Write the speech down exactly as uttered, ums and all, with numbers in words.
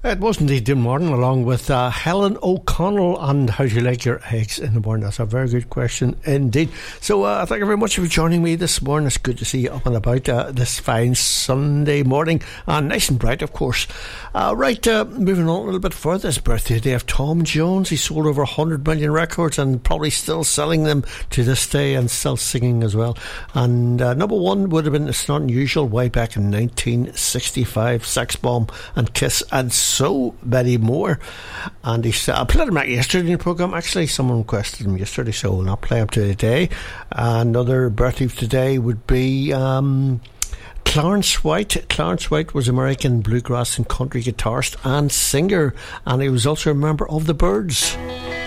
It was indeed Dean Martin, along with uh, Helen O'Connell, and how do you like your eggs in the morning? That's a very good question indeed. So uh, thank you very much for joining me this morning. It's good to see you up and about uh, this fine Sunday morning, and nice and bright, of course. Uh, right, uh, moving on a little bit further, it's birthday day of Tom Jones. He sold over one hundred million records and probably still selling them to this day, and still singing as well. And uh, number one would have been It's Not Unusual way back in nineteen sixty-five, Sex Bomb and Kiss and so many more. And he said, I played him out yesterday in the programme. Actually, someone requested him yesterday, so we'll not play him today. Another birthday today would be um, Clarence White. Clarence White was American bluegrass and country guitarist and singer, and he was also a member of the Byrds.